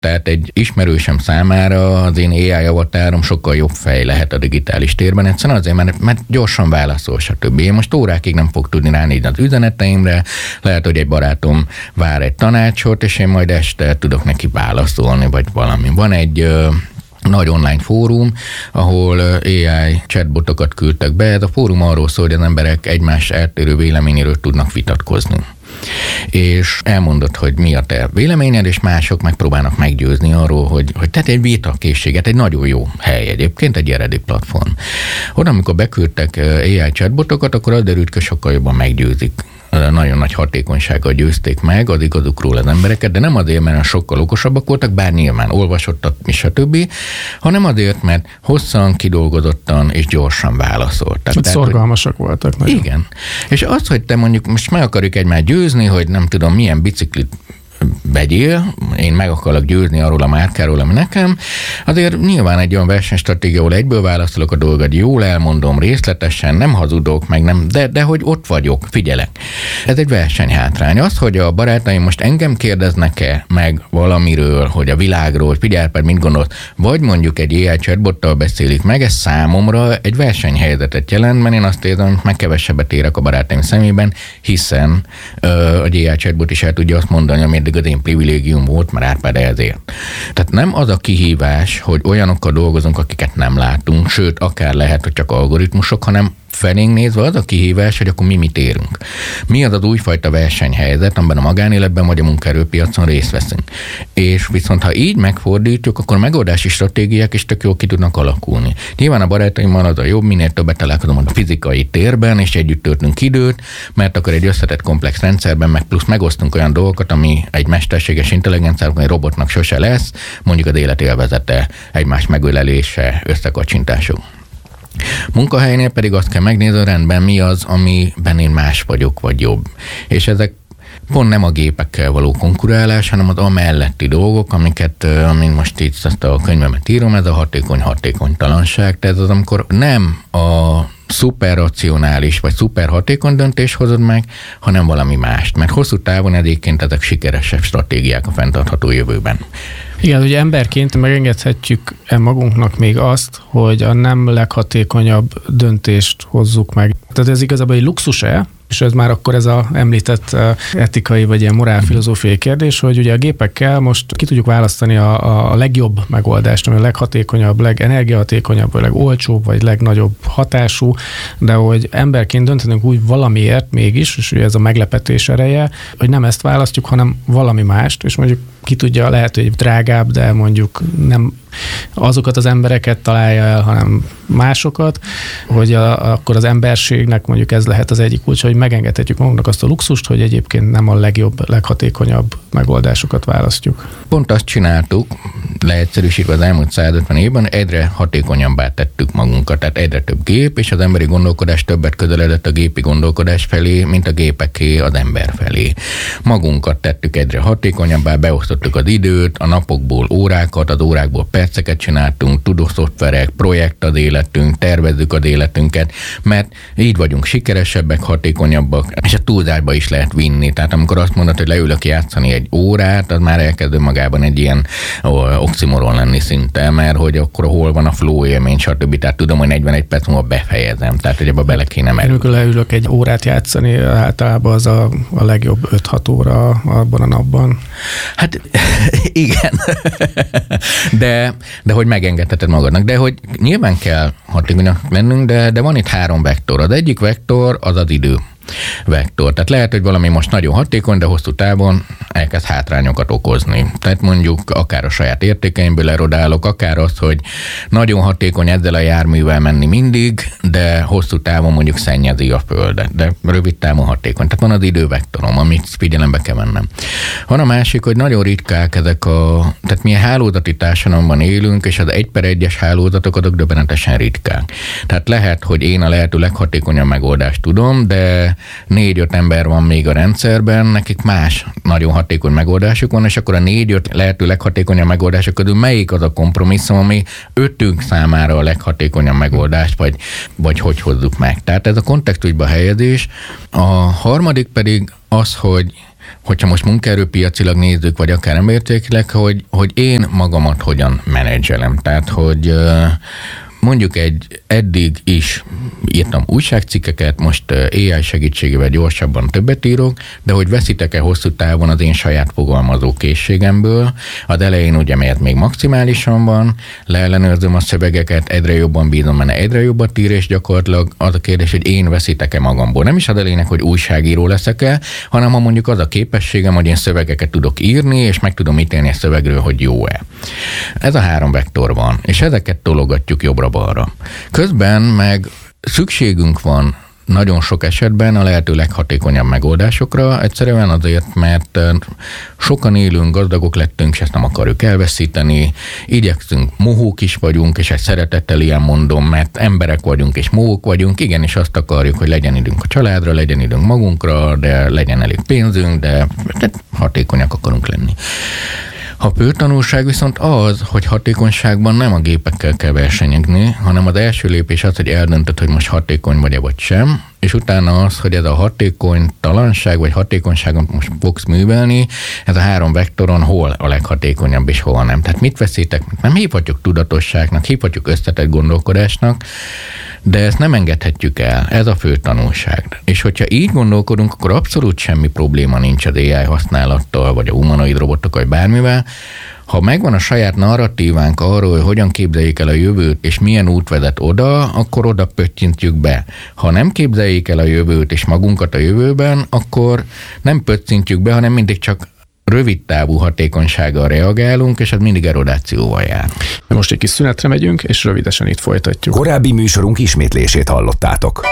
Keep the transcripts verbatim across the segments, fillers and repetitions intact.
Tehát egy ismerősem számára az én á i avatárom sokkal jobb fej lehet a digitális térben, egyszerűen azért, mert, mert gyorsan válaszol, stb. Én most órákig nem fog tudni ránézni az üzeneteimre, lehet, hogy egy barátom vár egy tanácsot, és én majd este tudok neki válaszolni, vagy valami. Van egy nagy online fórum, ahol á i chatbotokat küldtek be. Ez a fórum arról szól, hogy az emberek egymás eltérő véleményéről tudnak vitatkozni. És elmondod, hogy mi a te véleményed, és mások megpróbálnak meggyőzni arról, hogy, hogy tehát egy vitakészséget, egy nagyon jó hely egyébként, egy eredeti platform. Oda, amikor beküldtek á i chatbotokat, akkor az derült, hogy sokkal jobban meggyőzik. Nagyon nagy hatékonysággal győzték meg az igazukról az embereket, de nem azért, mert sokkal okosabbak voltak, bár nyilván olvasottak, és stb., hanem azért, mert hosszan, kidolgozottan és gyorsan válaszoltak. Tehát, szorgalmasak hogy... voltak. Nagyon. Igen. És az, hogy te mondjuk most meg akarjuk egymást győzni, hogy nem tudom, milyen biciklit vegyél, én meg akarok győzni arról a márkáról, ami nekem, azért nyilván egy olyan versenystratégia, ahol egyből válaszolok a dolgot, jól elmondom részletesen, nem hazudok, meg nem, de, de hogy ott vagyok, figyelek. Ez egy versenyhátrány. Az, hogy a barátaim most engem kérdeznek-e meg valamiről, hogy a világról, hogy figyelj, mit gondolsz, vagy mondjuk egy á i chatbottal beszélik meg, ez számomra egy versenyhelyzetet jelent, mert én azt érzem, hogy meg kevesebbet érek a barátaim szemében, hiszen uh, a á i chatbot is el tudja azt mondani, ami az én privilégium volt, mert Árpád ezért. Tehát nem az a kihívás, hogy olyanokkal dolgozunk, akiket nem látunk, sőt, akár lehet, hogy csak algoritmusok, hanem felénk nézve az a kihívás, hogy akkor mi mit érünk. Mi az az újfajta versenyhelyzet, amiben a magánéletben vagy a munkaerőpiacon részt veszünk. És viszont ha így megfordítjuk, akkor megoldási stratégiák is tök jól ki tudnak alakulni. Nyilván a barátaimmal az a jobb, minél többet találkozom a fizikai térben, és együtt töltünk időt, mert akkor egy összetett komplex rendszerben meg plusz megosztunk olyan dolgokat, ami egy mesterséges intelligenciának, egy robotnak sose lesz, mondjuk az élet élvezete, egymás megölelése, összekacsintások. Munkahelynél pedig azt kell megnézni, rendben mi az, amiben én más vagyok, vagy jobb. És ezek pont nem a gépekkel való konkurálás, hanem az amelletti dolgok, amiket, amin most így ezt a könyvemet írom, ez a hatékony-hatékonytalanság. Tehát az, amikor nem a szuperracionális vagy szuperhatékony döntés hozod meg, hanem valami mást. Mert hosszú távon egyébként ezek sikeresebb stratégiák a fenntartható jövőben. Igen, ugye emberként megengedhetjük-e magunknak még azt, hogy a nem leghatékonyabb döntést hozzuk meg. Tehát ez igazából egy luxus-e, és ez már akkor ez a említett etikai vagy ilyen morálfilozófiai kérdés, hogy ugye a gépekkel most ki tudjuk választani a, a legjobb megoldást, ami a leghatékonyabb, legenergiahatékonyabb, vagy legolcsóbb, vagy legnagyobb hatású, de hogy emberként döntenünk úgy valamiért mégis, és ugye ez a meglepetés ereje, hogy nem ezt választjuk, hanem valami mást, és mondjuk ki tudja, lehet, hogy drágább, de mondjuk nem azokat az embereket találja el, hanem másokat, hogy a, akkor az emberségnek mondjuk ez lehet az egyik kulcs, hogy megengedhetjük magunknak azt a luxust, hogy egyébként nem a legjobb, leghatékonyabb megoldásokat választjuk. Pont azt csináltuk, leegyszerűsítve az elmúlt százötven évben, egyre hatékonyabbá tettük magunkat, tehát egyre több gép, és az emberi gondolkodás többet közeledett a gépi gondolkodás felé, mint a gépeké az ember felé. Magunkat tettük egyre hatékonyabbá, beosztottuk az időt, a napokból órákat, az órákból perceket csináltunk, tudószoftverek, projekt az életünk, tervezzük az életünket, mert így vagyunk sikeresebbek, hatékonyabbak, és a túlzásba is lehet vinni. Tehát amikor azt mondod, hogy leülök játszani egy órát, az már elkezd magában egy ilyen oximoron lenni szinte, mert hogy akkor hol van a flow élmény, stb. Tehát tudom, hogy negyvenegy perc múlva befejezem, tehát hogy ebbe bele kéne merülni. Amikor leülök egy órát játszani, általában az a, a legjobb öt-hat óra abban a napban. Hát igen, de, de hogy megengedheted magadnak, de hogy nyilván kell hatékonyak lennünk, de, de van itt három vektor. Az egyik vektor az az idő vektor. Tehát lehet, hogy valami most nagyon hatékony, de hosszú távon elkezd hátrányokat okozni. Tehát mondjuk akár a saját értékeimből erodálok, akár az, hogy nagyon hatékony ezzel a járművel menni mindig, de hosszú távon mondjuk szennyezi a földet, de rövid távon hatékony. Tehát van az idővektorom, amit figyelembe kell vennem. Van a másik, hogy nagyon ritkák ezek a, tehát milyen hálózati társadalomban élünk, és az egy per egyes hálózatok azok döbbenetesen ritkák. Tehát lehet, hogy én a lehető leghatékonyabb megoldást tudom, de négy-öt ember van még a rendszerben, nekik más nagyon hatékony megoldásuk van, és akkor a négy-öt lehető leghatékonyabb megoldások közül melyik az a kompromisszum, ami ötünk számára a leghatékonyabb megoldás, vagy, vagy hogy hozzuk meg. Tehát ez a kontextusba helyezés. A harmadik pedig az, hogy hogyha most munkaerőpiacilag nézzük, vagy akár emberértékileg, hogy, hogy én magamat hogyan menedzselem. Tehát, hogy mondjuk egy eddig is írtam újságcikkeket, most á i segítségével gyorsabban többet írok, de hogy veszítek-e hosszú távon az én saját fogalmazó készségemből, az elején ugye miért még maximálisan van, leellenőrzöm a szövegeket, egyre jobban bízom benne, egyre jobbat ír, és gyakorlatilag az a kérdés, hogy én veszítek-e magamból. Nem is az a lényeg, hogy újságíró leszek-e, hanem ha mondjuk az a képességem, hogy én szövegeket tudok írni, és meg tudom ítélni a szövegről, hogy jó-e. Ez a három vektor van, és ezeket tologatjuk jobbra-balra. Közben meg szükségünk van nagyon sok esetben a lehető leghatékonyabb megoldásokra, egyszerűen azért, mert sokan élünk, gazdagok lettünk, és ezt nem akarjuk elveszíteni, igyekszünk, mohók is vagyunk, és ezt szeretettel ilyen mondom, mert emberek vagyunk, és mohók vagyunk, igenis azt akarjuk, hogy legyen időnk a családra, legyen időnk magunkra, de legyen elég pénzünk, de, de hatékonyak akarunk lenni. A fő tanulság viszont az, hogy hatékonyságban nem a gépekkel kell versenyezni, hanem az első lépés az, hogy eldöntöd, hogy most hatékony vagy-e vagy sem, és utána az, hogy ez a hatékonytalanság vagy hatékonyságon most fogsz művelni, ez a három vektoron hol a leghatékonyabb és hol nem. Tehát mit veszítek? Nem hívhatjuk tudatosságnak, hívhatjuk összetett gondolkodásnak, de ezt nem engedhetjük el. Ez a fő tanulság. És hogyha így gondolkodunk, akkor abszolút semmi probléma nincs az á i használattal, vagy a humanoid robotok, vagy bármivel. Ha megvan a saját narratívánk arról, hogy hogyan képzeljék el a jövőt, és milyen út vezet oda, akkor oda pöttyintjük be. Ha nem képzeljék el a jövőt, és magunkat a jövőben, akkor nem pöttyintjük be, hanem mindig csak rövid távú hatékonysággal reagálunk, és ez mindig erodációval jár. Most egy kis szünetre megyünk, és rövidesen itt folytatjuk. Korábbi műsorunk ismétlését hallottátok.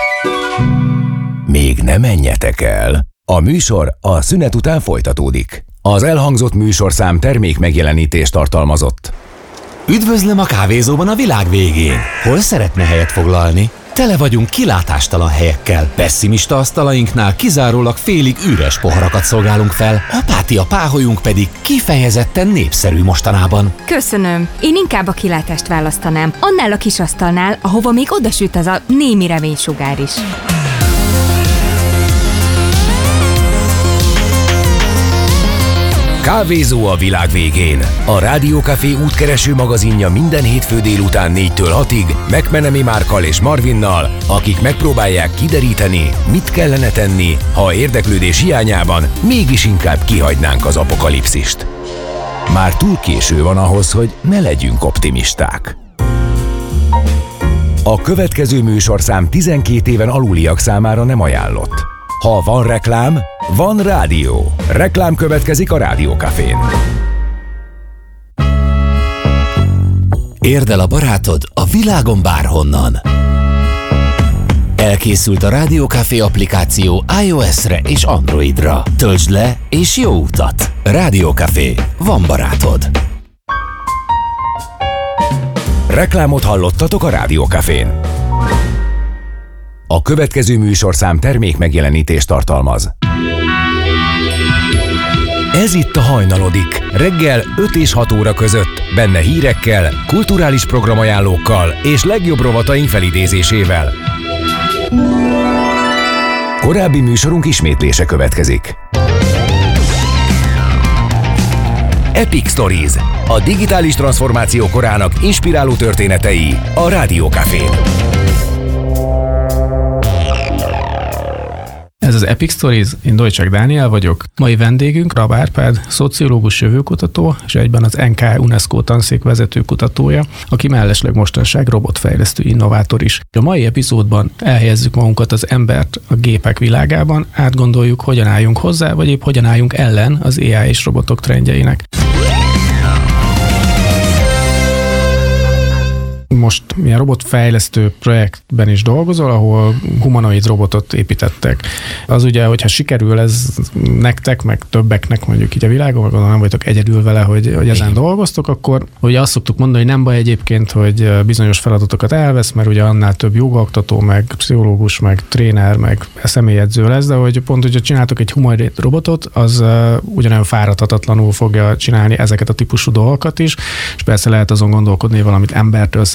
Még ne menjetek el! A műsor a szünet után folytatódik. Az elhangzott műsorszám termék megjelenítést tartalmazott. Üdvözlöm a kávézóban a világ végén! Hol szeretne helyet foglalni? Tele vagyunk kilátástalan helyekkel. Pessimista asztalainknál kizárólag félig üres poharakat szolgálunk fel, apátia páholyunk pedig kifejezetten népszerű mostanában. Köszönöm. Én inkább a kilátást választanám. Annál a kis asztalnál, ahova még odasüt az a némi reménysugár is. Kávézó a világ végén. A Rádiókafé útkereső magazinja minden hétfő délután négytől hatig McMenemy Márkkal és Marvinnal, akik megpróbálják kideríteni, mit kellene tenni, ha érdeklődés hiányában mégis inkább kihagynánk az apokalipszist. Már túl késő van ahhoz, hogy ne legyünk optimisták. A következő műsorszám tizenkét éven aluliak számára nem ajánlott. Ha van reklám, van rádió. Reklám következik a Rádiókafén. Érd el a barátod a világon bárhonnan. Elkészült a Rádiókafé applikáció iOS-re és Androidra. Töltsd le és jó utat! Rádiókafé. Van barátod. Reklámot hallottatok a Rádiókafén. A következő műsorszám termék megjelenítést tartalmaz. Ez itt a Hajnalodik, reggel öt és hat óra között, benne hírekkel, kulturális programajánlókkal és legjobb rovataink felidézésével. Korábbi műsorunk ismétlése következik. Epic Stories, a digitális transformáció korának inspiráló történetei a Rádiókafén. Ez az Epic Stories, én Dojcsák Dániel vagyok. Mai vendégünk Rab Árpád, szociológus, jövőkutató, és egyben az en ká UNESCO tanszék vezető kutatója, aki mellesleg mostanság robotfejlesztő innovátor is. A mai epizódban elhelyezzük magunkat az embert a gépek világában, átgondoljuk, hogyan álljunk hozzá, vagy épp hogyan álljunk ellen az á i és robotok trendjeinek. Most milyen robotfejlesztő projektben is dolgozol, ahol humanoid robotot építettek. Az ugye, hogyha sikerül ez nektek, meg többeknek mondjuk így a világon, vagy gondolom nem vagytok egyedül vele, hogy, hogy ezen dolgoztok, akkor ugye azt szoktuk mondani, hogy nem baj egyébként, hogy bizonyos feladatokat elvesz, mert ugye annál több jogaoktató, meg pszichológus, meg tréner, meg személyedző lesz, de hogy pont, hogyha csináltok egy humanoid robotot, az uh, ugyanolyan fáradhatatlanul fogja csinálni ezeket a típusú dolgokat is, és persze lehet azon gondolkodni, valamit embertől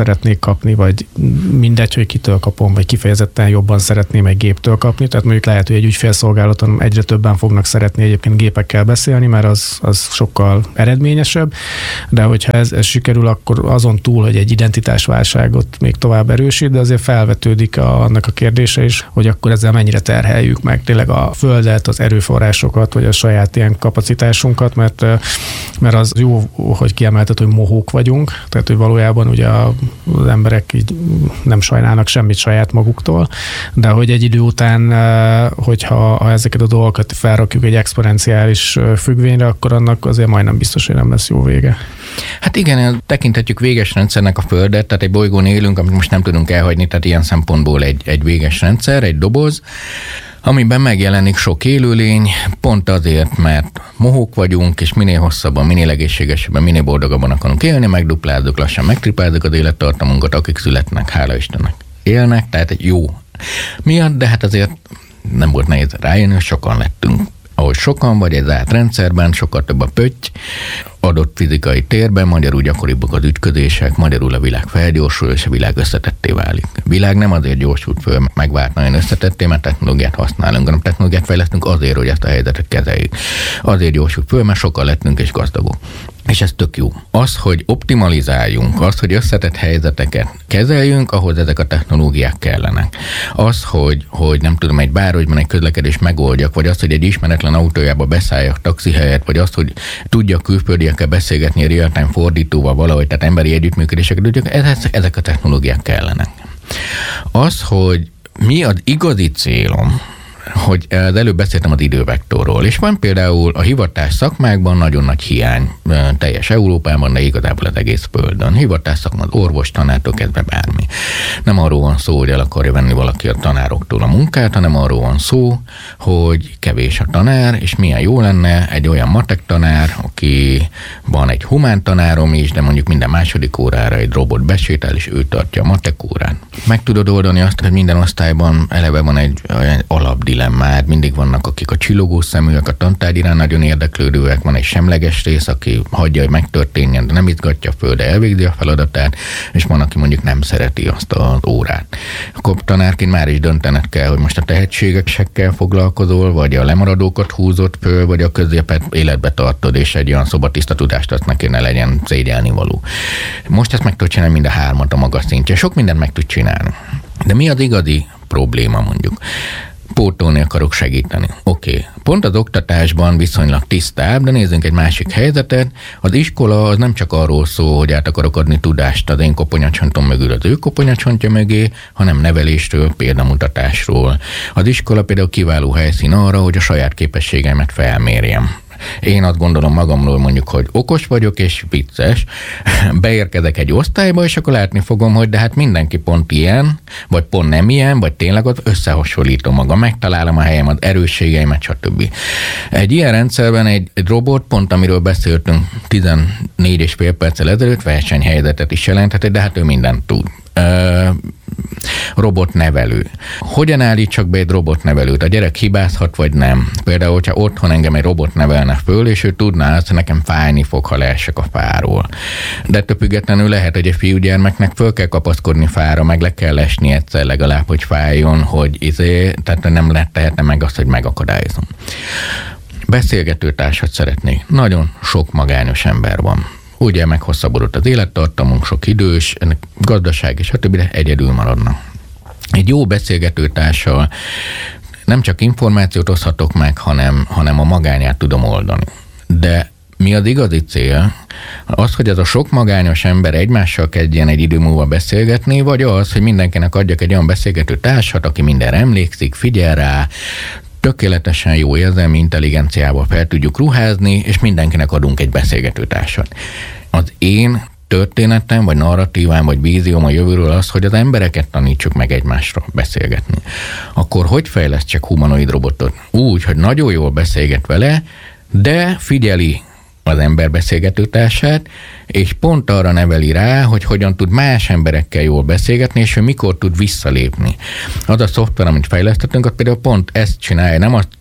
szeretnék kapni, vagy mindegy, hogy kitől kapom, vagy kifejezetten jobban szeretném egy géptől kapni. Tehát mondjuk lehet, hogy egy ügyfélszolgálaton egyre többen fognak szeretni egyébként gépekkel beszélni, mert az, az sokkal eredményesebb, de hogyha ez, ez sikerül, akkor azon túl, hogy egy identitásválságot még tovább erősít, de azért felvetődik a, annak a kérdése is, hogy akkor ezzel mennyire terheljük meg tényleg a földet, az erőforrásokat, vagy a saját ilyen kapacitásunkat, mert, mert az jó, hogy kiemelted, hogy mohók vagyunk, tehát hogy valójában ugye az emberek így nem sajnálnak semmit saját maguktól, de hogy egy idő után, hogyha ha ezeket a dolgokat felrakjuk egy exponenciális függvényre, akkor annak azért majdnem biztos, hogy nem lesz jó vége. Hát igen, tekinthetjük véges rendszernek a Földet, tehát egy bolygón élünk, amit most nem tudunk elhagyni, tehát ilyen szempontból egy, egy véges rendszer, egy doboz, amiben megjelenik sok élőlény, pont azért, mert mohók vagyunk, és minél hosszabban, minél egészségesebben, minél boldogabban akarunk élni, megduplázzuk, lassan megtriplázzuk az élettartamunkat, akik születnek, hála Istennek, élnek, tehát egy jó miatt, de hát azért nem volt nehéz rájönni, hogy sokan lettünk. Ahogy sokan, vagy egy zárt rendszerben, sokkal több a pötty, adott fizikai térben, magyarul gyakoribbak az ütközések, magyarul a világ felgyorsul, és a világ összetetté válik. A világ nem azért gyorsult föl, megvált nagyon összetetté, mert technológiát használunk, hanem technológiát fejlesztünk azért, hogy ezt a helyzetet kezeljük. Azért gyorsult föl, mert sokkal lettünk és gazdagok. És ez tök jó. Az, hogy optimalizáljunk, az, hogy összetett helyzeteket kezeljünk, ahhoz ezek a technológiák kellenek. Az, hogy, hogy nem tudom, egy bárhogyban egy közlekedést megoldjak, vagy az, hogy egy ismeretlen autójába beszálljak taxi helyett, vagy az, hogy tudjak külföldiekkel beszélgetni a real-time fordítóval valahogy, tehát emberi együttműködéseket tudjak, ezek a technológiák kellenek. Az, hogy mi az igazi célom, hogy az előbb beszéltem az idővektorról, és van például a hivatás szakmákban nagyon nagy hiány teljes Európában, de igazából az egész Földön. Hivatás szakma az orvos, tanártól kezdve bármi. Nem arról van szó, hogy el akarja venni valaki a tanároktól a munkát, hanem arról van szó, hogy kevés a tanár, és milyen jó lenne egy olyan matek tanár, aki van egy humán tanárom is, de mondjuk minden második órára egy robot besétál, és ő tartja a matek órán. Meg tudod oldani azt, hogy minden osztályban eleve van egy alapdi dilemmád, mindig vannak, akik a csillogó szeműek, a tantárgy iránt nagyon érdeklődőek, van egy semleges rész, aki hagyja, hogy megtörténjen, de nem izgatja föl, de elvégzi a feladatát, és van, aki mondjuk nem szereti azt az órát. Akkor tanárként már is döntened kell, hogy most a tehetségesekkel foglalkozol, vagy a lemaradókat húzod föl, vagy a középet életbe tartod, és egy olyan szobatiszta tudást azt neki ne legyen szégyelni való. Most ezt meg tudod csinálni mind a hármat a magas szintje. Sok mindent meg tud csinálni. De mi az igazi probléma mondjuk? Pótolni akarok, segíteni. Oké. Okay. Pont az oktatásban viszonylag tisztább, de nézzünk egy másik helyzetet. Az iskola az nem csak arról szól, hogy át akarok adni tudást az én koponyacsontom mögül az ő koponyacsontja mögé, hanem nevelésről, példamutatásról. Az iskola például kiváló helyszín arra, hogy a saját képességeimet felmérjem. Én azt gondolom magamról mondjuk, hogy okos vagyok és vicces, beérkezek egy osztályba, és akkor látni fogom, hogy de hát mindenki pont ilyen, vagy pont nem ilyen, vagy tényleg ott összehasonlítom magam, megtalálom a helyem, az erősségeimet, stb. Egy ilyen rendszerben egy, egy robot, pont amiről beszéltünk tizennégy és fél perccel ezelőtt, versenyhelyzetet is jelenthet, de hát ő mindent tud. Uh, robotnevelő. Hogyan állítsak be egy robotnevelőt? A gyerek hibázhat, vagy nem? Például, hogyha otthon engem egy robot nevelne föl, és ő tudná azt, hogy nekem fájni fog, ha leesek a fáról. De ettől függetlenül lehet, hogy egy fiúgyermeknek föl kell kapaszkodni fára, meg le kell esni egyszer legalább, hogy fájjon, hogy izé, tehát nem lehet tehetne meg azt, hogy megakadályozom. Beszélgetőtársat szeretnék. Nagyon sok magányos ember van. Ugye meghosszabbodott az élettartamunk, sok idős, gazdaság és stb. Egyedül maradnak. Egy jó beszélgetőtársal nem csak információt oszthatok meg, hanem, hanem a magányát tudom oldani. De mi az igazi cél? Az, hogy ez a sok magányos ember egymással kezdjen egy idő múlva beszélgetni, vagy az, hogy mindenkinek adjak egy olyan beszélgető társat, aki mindenre emlékszik, figyel rá, tökéletesen jó érzelmi intelligenciával fel tudjuk ruházni, és mindenkinek adunk egy beszélgetőtársat. Az én történetem, vagy narratívám, vagy vízióm a jövőről az, hogy az embereket tanítsuk meg egymásra beszélgetni. Akkor hogy fejlesztsek humanoid robotot? Úgy, hogy nagyon jól beszélget vele, de figyeli az ember beszélgetőtársát, és pont arra neveli rá, hogy hogyan tud más emberekkel jól beszélgetni, és hogy mikor tud visszalépni. Az a szoftver, amit fejlesztettünk, az például pont ezt csinálja, nem azt, tehát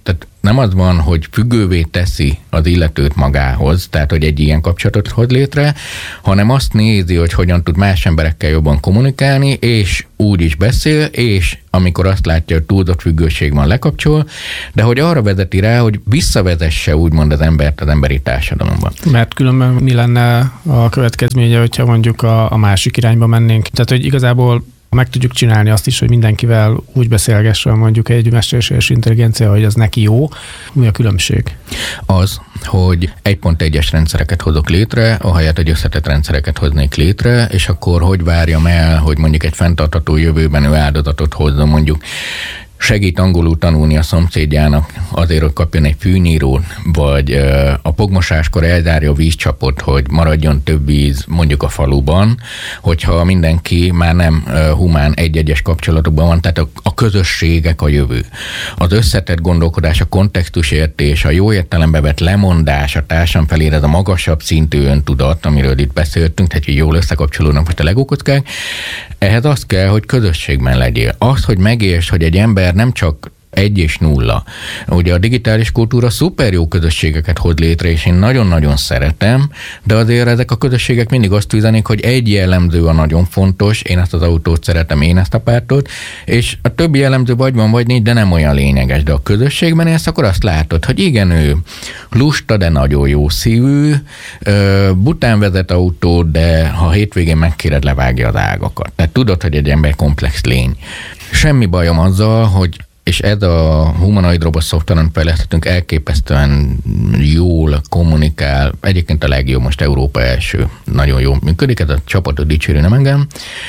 nem az van, hogy függővé teszi az illetőt magához, tehát hogy egy ilyen kapcsolatot hoz létre, hanem azt nézi, hogy hogyan tud más emberekkel jobban kommunikálni, és úgy is beszél, és amikor azt látja, hogy túlzott függőség van, lekapcsol, de hogy arra vezeti rá, hogy visszavezesse úgymond az embert az emberi társadalomban. Mert különben mi lenne a következménye, hogyha mondjuk a, a másik irányba mennénk? Tehát, hogy igazából meg tudjuk csinálni azt is, hogy mindenkivel úgy beszélgessen mondjuk egy mesterséges intelligencia, hogy az neki jó. Mi a különbség? Az, hogy egy pont egyes rendszereket hozok létre, ahelyett, hogy összetett rendszereket hoznék létre, és akkor hogy várjam el, hogy mondjuk egy fenntartható jövőben ő áldozatot hozzon, mondjuk segít angolul tanulni a szomszédjának azért, hogy kapjon egy fűnyírót, vagy a pogmosáskor elzárja a vízcsapot, hogy maradjon több víz mondjuk a faluban, hogyha mindenki már nem humán egy-egyes kapcsolatokban van, tehát a, a közösségek a jövő. Az összetett gondolkodás, a kontextusértés, a jó értelembe vett lemondás, a társam felé ez a magasabb szintű öntudat, amiről itt beszéltünk, tehát hogy jól összekapcsolódnak most a legókockák, ehhez az kell, hogy közösségben legyél. Az, hogy megérts, hogy egy ember nem csak egy és nulla. Ugye a digitális kultúra szuper jó közösségeket hoz létre, és én nagyon-nagyon szeretem, de azért ezek a közösségek mindig azt üzenik, hogy egy jellemző a nagyon fontos, én ezt az autót szeretem, én ezt a pártot, és a többi jellemző vagy van, vagy nincs, de nem olyan lényeges. De a közösségben élsz, akkor azt látod, hogy igen, ő lusta, de nagyon jó szívű, bután vezet autót, de ha hétvégén megkéred, levágja az ágakat. Tehát tudod, hogy egy ember komplex lény. Semmi bajom azzal, hogy és ez a humanoid robot szoftveren fejlesztettünk elképesztően jól kommunikál, egyébként a legjobb, most Európa első, nagyon jól működik, ez a csapatot dicsérő, nem engem,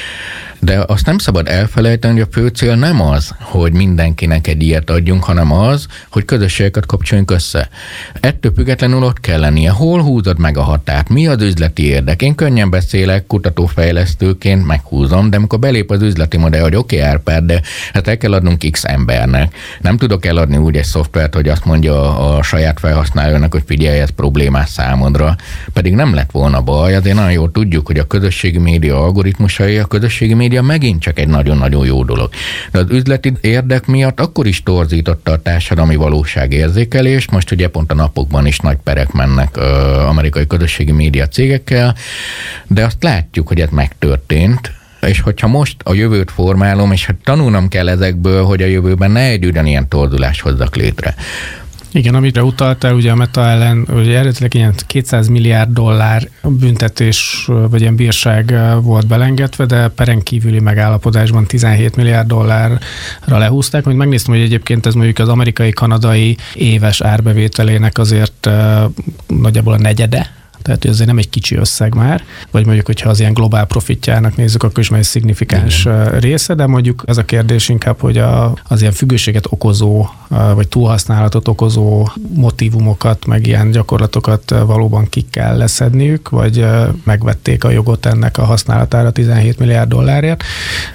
de azt nem szabad elfelejteni, hogy a fő cél nem az, hogy mindenkinek egy ilyet adjunk, hanem az, hogy közösségeket kapcsoljunk össze. Ettől függetlenül ott kell lennie. Hol húzod meg a határt? Mi az üzleti érdek? Én könnyen beszélek, kutatófejlesztőként meghúzom, de amikor belép az üzleti modell, hogy oké, okay, Árpád, de hát el kell adnunk X embernek. Nem tudok eladni úgy egy szoftvert, hogy azt mondja a, a saját felhasználónak, hogy figyelj, ez problémás számodra. Pedig nem lett volna baj, azért nagyon jól tudjuk, hogy a közösségi média algoritmusai, a közösségi média megint csak egy nagyon-nagyon jó dolog. De az üzleti érdek miatt akkor is torzította a társadalmi valóságérzékelést, most ugye pont a napokban is nagy perek mennek uh, amerikai közösségi média cégekkel, de azt látjuk, hogy ez megtörtént, és hogyha most a jövőt formálom, és hát tanulnom kell ezekből, hogy a jövőben ne egy ugyanilyen tordulást hozzak létre. Igen, amire utaltál, ugye a Meta ellen, ugye eredetileg ilyen kétszáz milliárd dollár büntetés, vagy ilyen bírság volt belengedve, de peren kívüli megállapodásban tizenhét milliárd dollárra lehúzták. Majd megnéztem, hogy egyébként ez mondjuk az amerikai-kanadai éves árbevételének azért uh, nagyjából a negyede, tehát hogy azért nem egy kicsi összeg már, vagy mondjuk, hogyha az ilyen globál profitjának nézzük, akkor is már egy szignifikáns igen. része, de mondjuk ez a kérdés inkább, hogy a, az ilyen függőséget okozó, vagy túlhasználatot okozó motívumokat, meg ilyen gyakorlatokat valóban ki kell leszedniük, vagy megvették a jogot ennek a használatára tizenhét milliárd dollárért,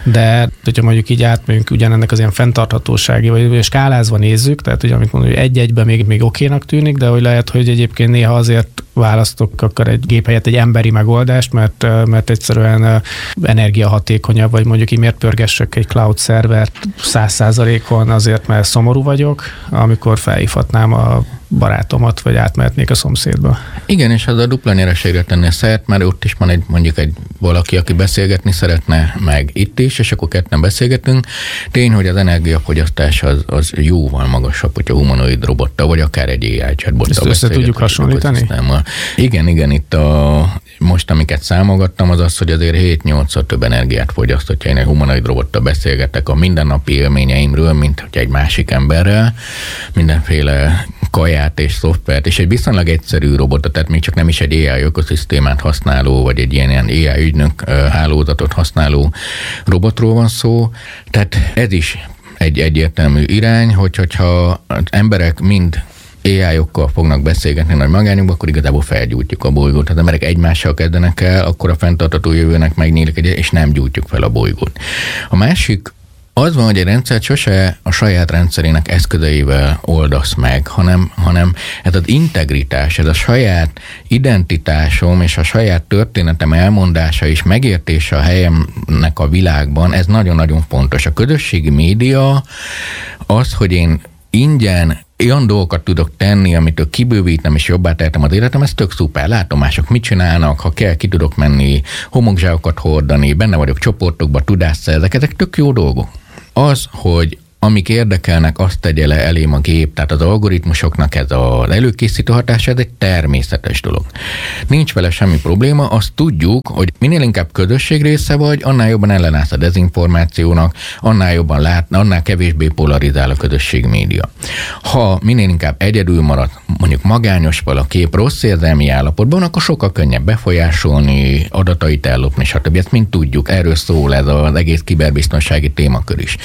de hogyha mondjuk így átmegyünk ugyanennek az ilyen fenntarthatósági, vagy skálázva nézzük, tehát ugye amit mondom, hogy egy-egyben még, még okénak tűnik, de hogy lehet, hogy egyébként néha azért választok akar egy gép helyett egy emberi megoldást, mert, mert egyszerűen energiahatékonyabb, vagy mondjuk így miért pörgessek egy cloud szervert száz százalékon azért, mert szomorú vagyok, amikor felhívhatnám a barátomat, vagy átmehetnék a szomszédba. Igen, és az a dupla nyereségre tenni szert, mert ott is van egy, mondjuk egy valaki, aki beszélgetni szeretne, meg itt is, és akkor ketten beszélgetünk. Tény, hogy az energiafogyasztás az, az jóval magasabb, hogyha humanoid robottal, vagy akár egy á i chatbottal. Ezt össze tudjuk hasonlítani? Igen, igen, itt a, most amiket számolgattam, az az, hogy azért hét-nyolcszor több energiát fogyaszt, hogyha én egy humanoid robottal beszélgetek a mindennapi élményeimről, mint hogy egy másik emberrel, mindenféle kaját és szoftvert, és egy viszonylag egyszerű robotot, tehát még csak nem is egy á i ökoszisztémát használó, vagy egy ilyen, ilyen á i ügynök hálózatot használó robotról van szó, tehát ez is egy egyértelmű irány, hogy, hogyha emberek mind á i-okkal fognak beszélgetni nagy magányokban, akkor igazából felgyújtjuk a bolygót. Ha az emberek egymással kezdenek el, akkor a fenntartható jövőnek megnyílik, és nem gyújtjuk fel a bolygót. A másik az van, hogy egy rendszert sose a saját rendszerének eszközeivel oldasz meg, hanem, hanem ez az integritás, ez a saját identitásom és a saját történetem elmondása és megértése a helyemnek a világban, ez nagyon-nagyon fontos. A közösségi média az, hogy én ingyen olyan dolgokat tudok tenni, amitől kibővítem és jobbá tehetem az életem, ez tök szuper. Látom mások mit csinálnak, ha kell, ki tudok menni, homokzsákokat hordani, benne vagyok csoportokban, tudásszerzek, ezek tök jó dolgok. Az, hogy amik érdekelnek, azt tegye le elém a gép, tehát az algoritmusoknak ez az előkészítő hatása, ez egy természetes dolog. Nincs vele semmi probléma, azt tudjuk, hogy minél inkább közösség része vagy, annál jobban ellenállsz a dezinformációnak, annál jobban lát, annál kevésbé polarizál a közösségmédia. Ha minél inkább egyedül marad, mondjuk magányos valaki, rossz érzelmi állapotban, akkor sokkal könnyebb befolyásolni, adatait ellopni, stb. Ezt mind tudjuk, erről szól ez az egész kiberbiztonsági témakör is.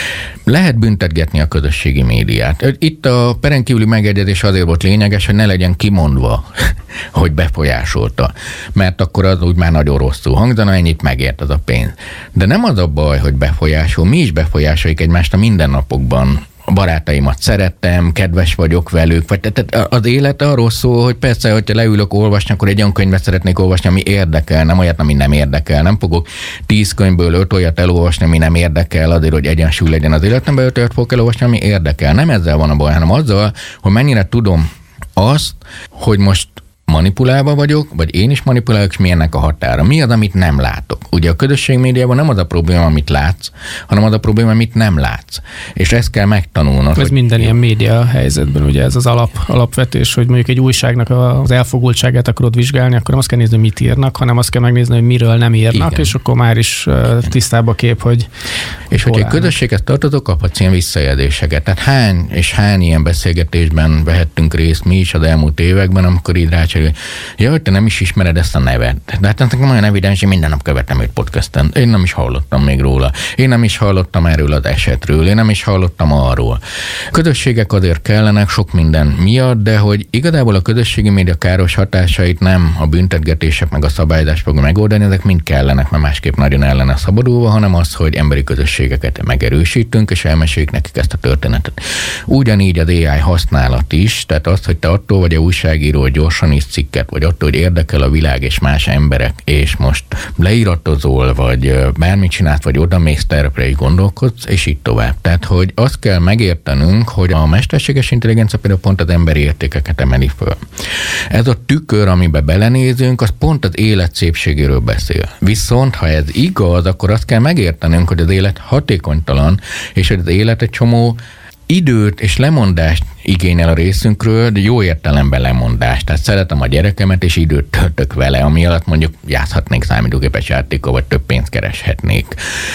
Lehet büntetgetni a közösségi médiát. Itt a perenkívüli megegyezés azért volt lényeges, hogy ne legyen kimondva, hogy befolyásolta, mert akkor az úgy már nagyon rosszul hangzana, ennyit megért az a pénz. De nem az a baj, hogy befolyásol, mi is befolyásoljuk egymást a mindennapokban. A barátaimat szerettem, kedves vagyok velük, vagy tehát az élet arról szól, hogy persze, hogyha leülök olvasni, akkor egy olyan könyvet szeretnék olvasni, ami érdekel, nem olyat, ami nem érdekel. Nem fogok tíz könyvből öt olyat elolvasni, ami nem érdekel, azért, hogy egyensúly legyen az életemben, öt olyat fogok elolvasni, ami érdekel. Nem ezzel van a baj, hanem azzal, hogy mennyire tudom azt, hogy most manipulálva vagyok, vagy én is manipulálok, és mi ennek a határa. Mi az, amit nem látok? Ugye a közösségmédiában nem az a probléma, amit látsz, hanem az a probléma, amit nem látsz. És ezt kell megtanulnod. Ez minden ilyen média helyzetben, ugye ez az alap, alapvetés, hogy mondjuk egy újságnak az elfogultságát akarod vizsgálni, akkor nem azt kell nézni, mit írnak, hanem azt kell megnézni, hogy miről nem írnak, igen. És akkor már is igen. Tisztább a kép, hogy és hogyha egy közösséget tartozok, kaphatsz ilyen visszajelzéseket. Tehát hány és hány ilyen beszélgetésben vehettünk részt mi is az elmúlt években, amikor így rácserélünk, ja, hogy te nem is ismered ezt a nevet. De hát nekem olyan evidens, hogy minden nap követem őt podcasten. Én nem is hallottam még róla. Én nem is hallottam erről az esetről. Én nem is hallottam arról. Közösségek azért kellenek sok minden miatt, de hogy igazából a közösségi média káros hatásait nem a büntetgetések meg a szabályozás fogja megoldani, ezek mind kellenek, mert másképp nagyon ellene szabadulva, hanem az, hogy emberi közösségeket megerősítünk, és elmeséljük nekik ezt a történetet. Ugyanígy az á i használat is, tehát az, hogy te attól vagy a újságíró, hogy gyorsan is cikket, vagy attól, hogy érdekel a világ és más emberek, és most leiratozol, vagy bármit csinálsz, vagy oda mész terepre is gondolkodsz, és így tovább. Tehát, hogy azt kell megértenünk, hogy a mesterséges intelligencia például pont az emberi értékeket emeli föl. Ez a tükör, amiben belenézünk, az pont az élet szépségéről beszél. Viszont, ha ez igaz, akkor azt kell megértenünk, hogy az élet hatékonytalan, és hogy az élet egy csomó időt és lemondást igényel a részünkről, de jó értelemben lemondást. Tehát szeretem a gyerekemet, és időt töltök vele, ami alatt mondjuk játszhatnék számítógépes játékkal, vagy több pénzt kereshetnék.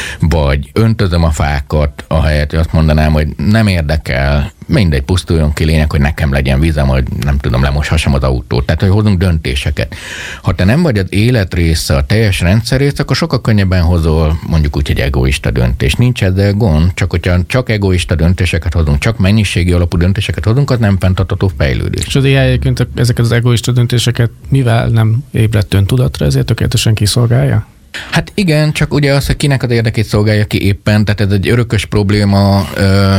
Vagy öntözöm a fákat, ahelyett, hogy azt mondanám, hogy nem érdekel, mindegy, pusztuljon ki, lényeg, hogy nekem legyen vízem, hogy nem tudom, lemoshassam az autót. Tehát, hogy hozunk döntéseket. Ha te nem vagy az élet része, a teljes rendszer része, akkor sokkal könnyebben hozol mondjuk úgy, hogy egoista döntés. Nincs ezzel gond, csak hogyha csak egoista döntéseket hozunk, csak mennyiségi alapú döntéseket hozunk, az nem fenntartható fejlődés. És az á i egyébként ezeket az egoista döntéseket mivel nem ébredt öntudatra, ezért tökéletesen kiszolgálja? Hát igen, csak ugye az, hogy kinek az érdekét szolgálja ki éppen, tehát ez egy örökös probléma. Ö,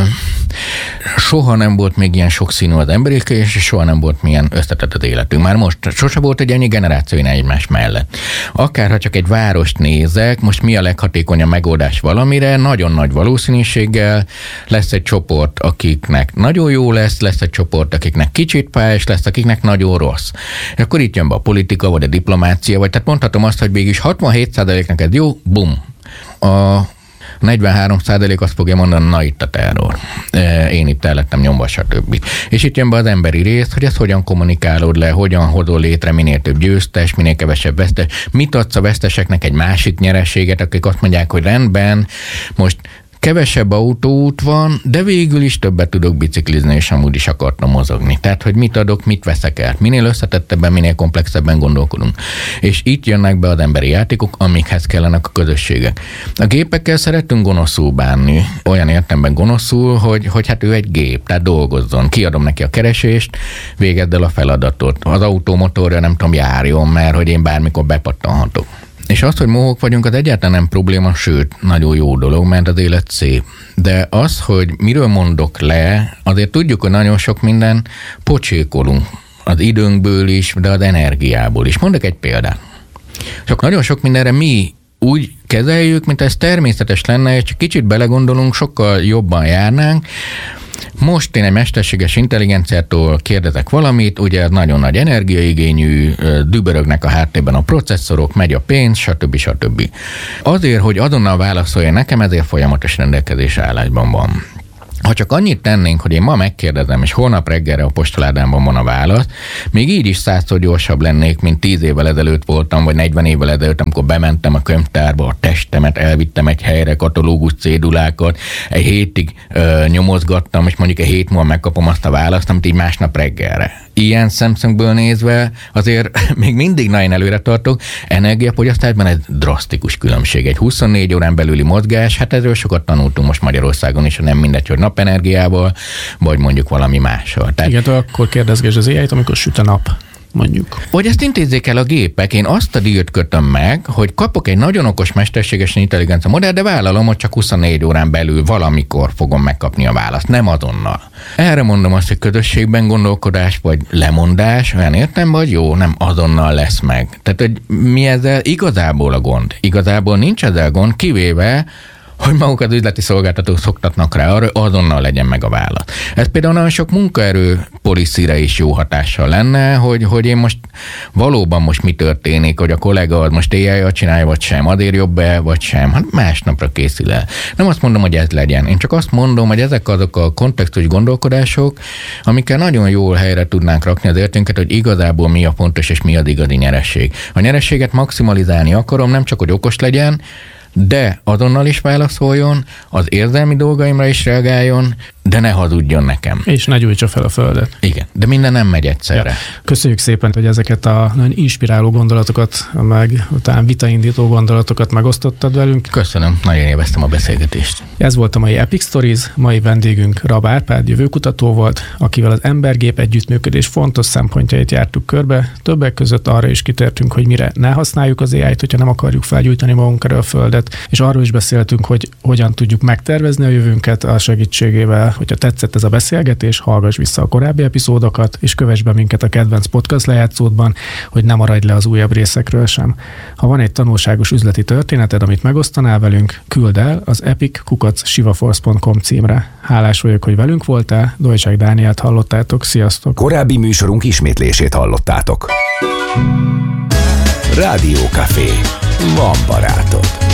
soha nem volt még ilyen sokszínű az emberi, és soha nem volt milyen összetett az életünk. Már most sose volt egy ennyi generációin egymás mellett. Akárha csak egy várost nézek, most mi a leghatékonyabb megoldás valamire, nagyon nagy valószínűséggel lesz egy csoport, akiknek nagyon jó lesz, lesz egy csoport, akiknek kicsit pályás lesz, akiknek nagyon rossz. És akkor itt jön be a politika, vagy a diplomácia, vagy tehát mondhatom azt, hogy mégis hatvanhét százaléknak ez jó, bum. A negyvenhárom százalék azt fogja mondani, na itt a terror. Én itt el lettem nyomva, stb. És itt jön be az emberi rész, hogy ezt hogyan kommunikálod le, hogyan hozol létre minél több győztes, minél kevesebb vesztes. Mit adsz a veszteseknek egy másik nyereséget, akik azt mondják, hogy rendben, most kevesebb autóút van, de végül is többet tudok biciklizni, és amúgy is akartam mozogni. Tehát, hogy mit adok, mit veszek el. Minél összetettebben, minél komplexebben gondolkodunk. És itt jönnek be az emberi játékok, amikhez kellenek a közösségek. A gépekkel szeretünk gonoszul bánni. Olyan értelemben gonoszul, hogy, hogy hát ő egy gép, tehát dolgozzon. Kiadom neki a keresést, végezd el a feladatot. Az autó motorja nem tudom, járjon, mert hogy én bármikor bepattanhatok. És az, hogy mohók vagyunk, az egyáltalán nem probléma, sőt, nagyon jó dolog, mert az élet szép. De az, hogy miről mondok le, azért tudjuk, hogy nagyon sok minden pocsékolunk. Az időnkből is, de az energiából is. Mondok egy példát. Csak nagyon sok mindenre mi úgy kezeljük, mint ez természetes lenne, és csak kicsit belegondolunk, sokkal jobban járnánk. Most én egy mesterséges intelligenciától kérdezek valamit, ugye nagyon nagy energiaigényű, dübörögnek a háttérben a processzorok, megy a pénz, stb. stb. Azért, hogy azonnal válaszolja nekem, ezért folyamatos rendelkezés állásban van. Ha csak annyit tennénk, hogy én ma megkérdezem, és holnap reggelre a postaládámban van a válasz, még így is százszor gyorsabb lennék, mint tíz évvel ezelőtt voltam, vagy negyven évvel ezelőtt, amikor bementem a könyvtárba, a testemet elvittem egy helyre, katalógus cédulákat, egy hétig ö, nyomozgattam, és mondjuk egy hét múlva megkapom azt a választ, amit így másnap reggelre. Ilyen szemszögből nézve azért még mindig nagyon előre tartok. Energiafogyasztásban egy drasztikus különbség. Egy huszonnégy órán belüli mozgás, hát erről sokat tanultunk most Magyarországon is, nem mindegy, hogy napenergiával, vagy mondjuk valami mással. Tehát... Igen, akkor kérdezgess az á í-t, amikor süt a nap. Mondjuk. Hogy ezt intézzék el a gépek, én azt a díjat kötöm meg, hogy kapok egy nagyon okos mesterséges intelligencia modell, de vállalom, hogy csak huszonnégy órán belül valamikor fogom megkapni a választ, nem azonnal. Erre mondom azt, hogy közösségben gondolkodás vagy lemondás, olyan értem, vagy jó, nem azonnal lesz meg. Tehát, hogy mi ezzel igazából a gond? Igazából nincs ezzel gond, kivéve, hogy maguk az üzleti szolgáltatók szoktatnak rá arra, hogy azonnal legyen meg a válasz. Ez például nagyon sok munkaerő policyre is jó hatással lenne, hogy, hogy én most valóban most mi történik, hogy a kollega az most éjjel csinálja, vagy sem, azért jobb-e, vagy sem. Hát másnapra készül el. Nem azt mondom, hogy ez legyen. Én csak azt mondom, hogy ezek azok a kontextus gondolkodások, amikkel nagyon jól helyre tudnánk rakni az érténket, hogy igazából mi a fontos, és mi az igazi nyeresség. A nyerességet maximalizálni akarom, nem csak, hogy okos legyen, de azonnal is válaszoljon, az érzelmi dolgaimra is reagáljon, de ne hazudjon nekem. És ne gyújtsa fel a földet. Igen, de minden nem megy egyszerre. Ja. Köszönjük szépen, hogy ezeket a nagyon inspiráló gondolatokat, meg utána vitaindító gondolatokat megosztottad velünk. Köszönöm, nagyon élveztem a beszélgetést. Ez volt a mai Epic Stories, mai vendégünk Rab Árpád jövőkutató volt, akivel az ember-gép együttműködés fontos szempontjait jártuk körbe. Többek között arra is kitértünk, hogy mire ne használjuk az á í-t, hogyha nem akarjuk felgyújtani magunkra a földet, és arról is beszéltünk, hogy hogyan tudjuk megtervezni a jövőnket a segítségével. Hogyha tetszett ez a beszélgetés, hallgass vissza a korábbi epizódokat, és kövess be minket a kedvenc podcast lejátszódban, hogy ne maradj le az újabb részekről sem. Ha van egy tanulságos üzleti történeted, amit megosztanál velünk, küld el az epic kukac sivaforce pont com címre. Hálás vagyok, hogy velünk voltál, Dojcsák Dánielt hallottátok, sziasztok! Korábbi műsorunk ismétlését hallottátok. Rádió Café. Van barátod.